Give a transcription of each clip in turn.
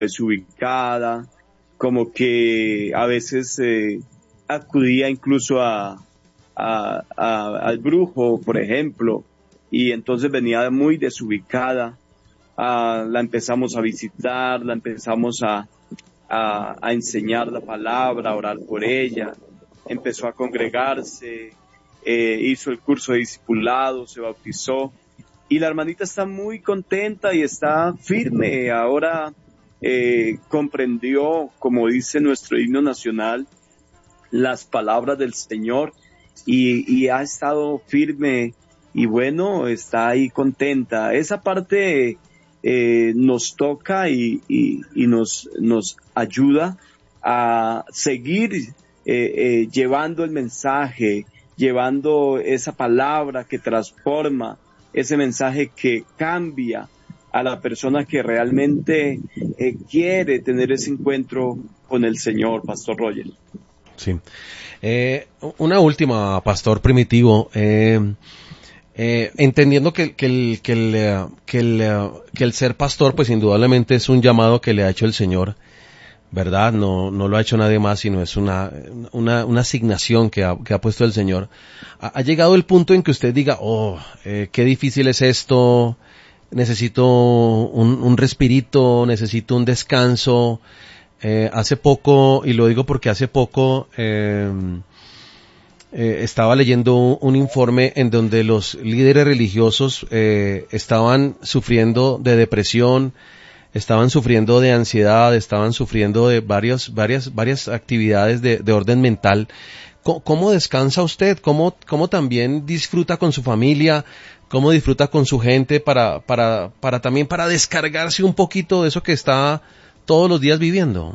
desubicada, como que a veces acudía incluso al brujo, por ejemplo, y entonces venía muy desubicada. La empezamos a visitar, la empezamos a enseñar la palabra, a orar por ella, empezó a congregarse, hizo el curso de discipulado, se bautizó, y la hermanita está muy contenta y está firme. Ahora comprendió, como dice nuestro himno nacional, las palabras del Señor, y ha estado firme, y bueno, está ahí contenta. Esa parte nos toca y nos ayuda a seguir llevando el mensaje, llevando esa palabra que transforma, ese mensaje que cambia a la persona que realmente quiere tener ese encuentro con el Señor, Pastor Roger. Sí. Una última, Pastor Primitivo. Entendiendo que el ser pastor, pues indudablemente es un llamado que le ha hecho el Señor, ¿verdad? No lo ha hecho nadie más, sino es una asignación que ha puesto el Señor. Ha llegado el punto en que usted diga, qué difícil es esto, necesito un respirito, necesito un descanso. Hace poco, y lo digo porque hace poco, estaba leyendo un informe en donde los líderes religiosos estaban sufriendo de depresión, estaban sufriendo de ansiedad, estaban sufriendo de varias actividades de orden mental. ¿Cómo descansa usted? ¿Cómo también disfruta con su familia? ¿Cómo disfruta con su gente para también para descargarse un poquito de eso que está todos los días viviendo?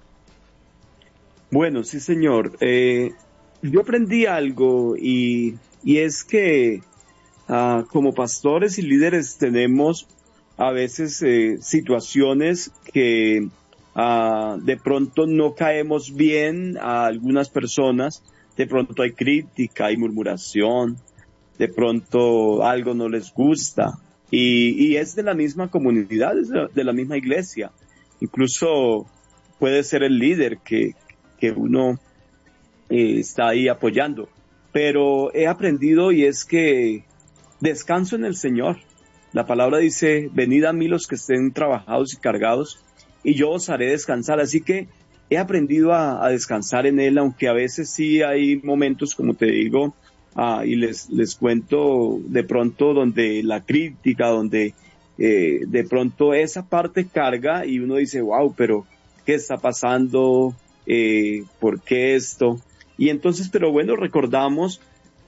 Bueno, sí, señor. Yo aprendí algo, y es que como pastores y líderes tenemos a veces situaciones que de pronto no caemos bien a algunas personas. De pronto hay crítica, hay murmuración, de pronto algo no les gusta, y es de la misma comunidad, es de la misma iglesia. Incluso puede ser el líder que uno está ahí apoyando. Pero he aprendido, y es que descanso en el Señor. La palabra dice, venid a mí los que estén trabajados y cargados, y yo os haré descansar. Así que he aprendido a descansar en Él, aunque a veces sí hay momentos, como te digo, y les cuento de pronto, donde la crítica, donde de pronto esa parte carga, y uno dice, wow, pero ¿qué está pasando? ¿Por qué esto? Y entonces, pero bueno, recordamos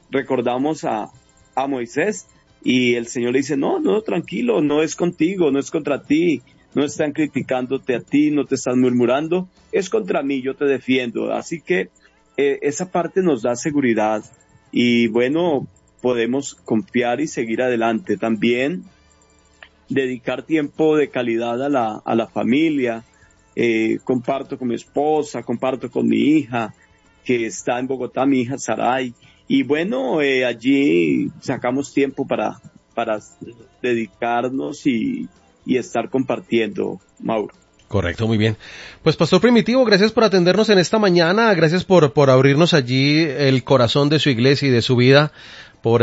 a Moisés, y el Señor le dice, no, tranquilo, no es contigo, no es contra ti, no están criticándote a ti, no te están murmurando, es contra mí, yo te defiendo. Así que esa parte nos da seguridad, y bueno, podemos confiar y seguir adelante. También dedicar tiempo de calidad a la familia. Comparto con mi esposa, comparto con mi hija, que está en Bogotá, mi hija Saray, y bueno, allí sacamos tiempo para dedicarnos y estar compartiendo, Mauro. Correcto, muy bien. Pues Pastor Primitivo, gracias por atendernos en esta mañana, gracias por abrirnos allí el corazón de su iglesia y de su vida, por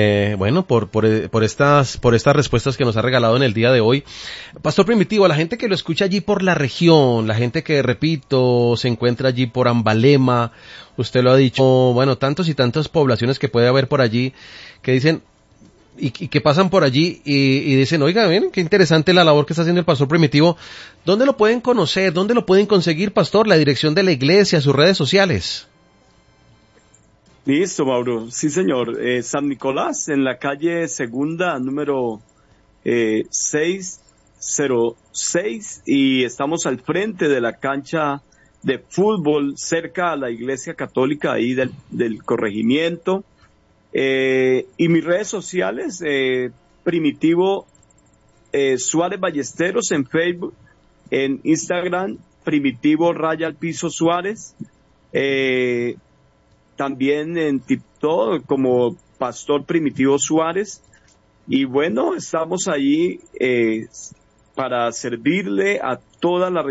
estas respuestas que nos ha regalado en el día de hoy. Pastor Primitivo, a la gente que lo escucha allí por la región, la gente que, repito, se encuentra allí por Ambalema, usted lo ha dicho, bueno, tantos y tantas poblaciones que puede haber por allí, que dicen, y que pasan por allí y dicen, oiga, miren, qué interesante la labor que está haciendo el Pastor Primitivo. ¿Dónde lo pueden conocer? ¿Dónde lo pueden conseguir, Pastor? La dirección de la iglesia, sus redes sociales. Listo, Mauro. Sí, señor. San Nicolás, en la calle Segunda, número 606, y estamos al frente de la cancha de fútbol, cerca a la iglesia católica ahí del corregimiento. Y mis redes sociales, Primitivo Suárez Ballesteros en Facebook, en Instagram, Primitivo_Suárez, también en TikTok como Pastor Primitivo Suárez. Y bueno, estamos allí para servirle a toda la